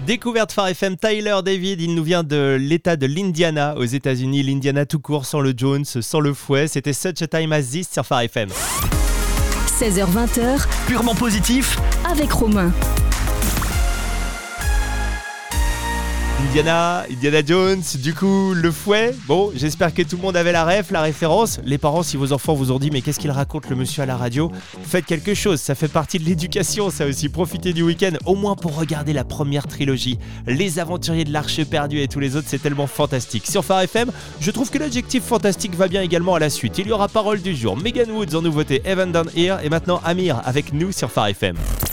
Découverte Phare FM, Tyler David, il nous vient de l'état de l'Indiana aux États-Unis, l'Indiana tout court, sans le Jones, sans le fouet. C'était Such a Time as This sur Phare FM. 16h-20h, Purement positif. avec Romain. Indiana Jones, du coup, le fouet. Bon, j'espère que tout le monde avait la référence. Les parents, si vos enfants vous ont dit mais qu'est-ce qu'il raconte le monsieur à la radio, faites quelque chose, ça fait partie de l'éducation, ça aussi. Profitez du week-end, au moins pour regarder la première trilogie. Les Aventuriers de l'Arche perdue et tous les autres, c'est tellement fantastique. Sur Phare FM, je trouve que l'adjectif fantastique va bien également à la suite. Il y aura parole du jour, Megan Woods en nouveauté, Heaven Down Here, et maintenant Amir avec nous sur Phare FM.